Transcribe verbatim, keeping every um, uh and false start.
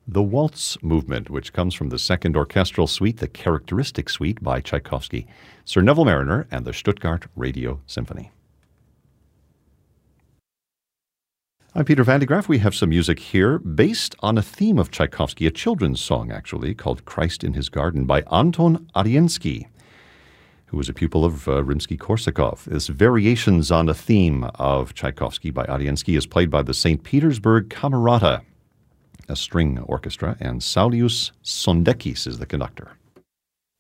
The Waltz Movement, which comes from the Second Orchestral Suite, the Characteristic Suite by Tchaikovsky, Sir Neville Marriner, and the Stuttgart Radio Symphony. I'm Peter Van de Graaff. We have some music here based on a theme of Tchaikovsky, a children's song actually, called Christ in His Garden by Anton Ariensky, who was a pupil of uh, Rimsky-Korsakov. This Variations on a Theme of Tchaikovsky by Ariensky is played by the Saint Petersburg Camerata, a string orchestra, and Saulius Sondekis is the conductor.